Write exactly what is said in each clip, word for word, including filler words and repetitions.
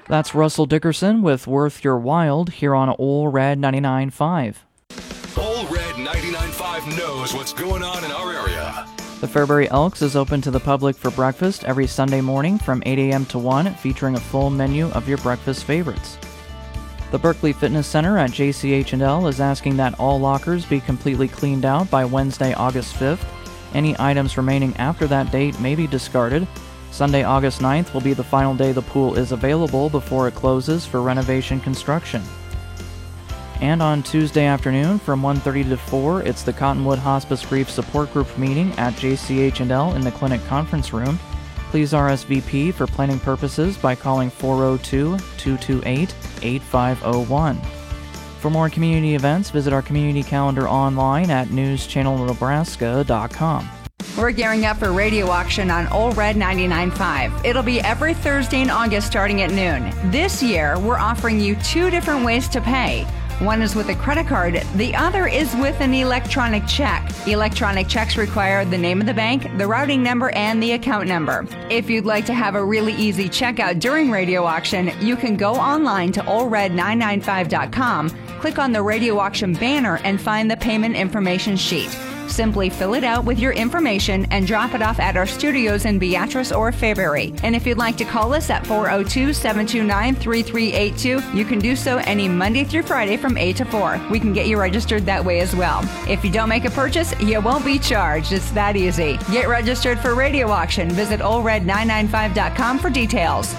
That's Russell Dickerson with Worth Your Wild here on Ole Red ninety-nine point five. Ole Red ninety-nine point five knows what's going on in our area. The Fairbury Elks is open to the public for breakfast every Sunday morning from eight a.m. to one, featuring a full menu of your breakfast favorites. The Berkeley Fitness Center at J C H and L is asking that all lockers be completely cleaned out by Wednesday, August fifth. Any items remaining after that date may be discarded. Sunday, August ninth will be the final day the pool is available before it closes for renovation construction. And on Tuesday afternoon from one thirty to four, it's the Cottonwood Hospice Grief Support Group meeting at J C H and L in the clinic conference room. Please R S V P for planning purposes by calling four oh two, two two eight, eight five oh one. For more community events, visit our community calendar online at news channel nebraska dot com. We're gearing up for Radio Auction on Ole Red ninety-nine point five. It'll be every Thursday in August starting at noon. This year, we're offering you two different ways to pay. One is with a credit card, the other is with an electronic check. Electronic checks require the name of the bank, the routing number, and the account number. If you'd like to have a really easy checkout during Radio Auction, you can go online to ole red nine nine five dot com, click on the Radio Auction banner, and find the payment information sheet. Simply fill it out with your information and drop it off at our studios in Beatrice or Fairbury. And if you'd like to call us at four oh two, seven two nine, three three eight two, you can do so any Monday through Friday from eight to four. We can get you registered that way as well. If you don't make a purchase, you won't be charged. It's that easy. Get registered for Radio Auction. Visit ole red nine nine five dot com for details.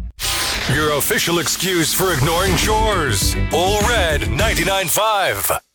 Your official excuse for ignoring chores. Ole Red ninety-nine point five.